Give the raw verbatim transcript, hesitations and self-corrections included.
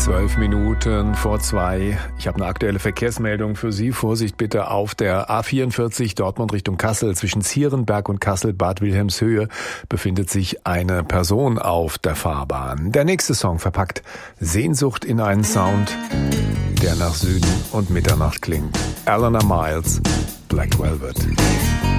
Zwölf Minuten vor zwei. Ich habe eine aktuelle Verkehrsmeldung für Sie. Vorsicht bitte auf der A vierundvierzig Dortmund Richtung Kassel. Zwischen Zierenberg und Kassel-Bad Wilhelmshöhe befindet sich eine Person auf der Fahrbahn. Der nächste Song verpackt Sehnsucht in einen Sound, der nach Süden und Mitternacht klingt. Eleanor Miles, Black Velvet.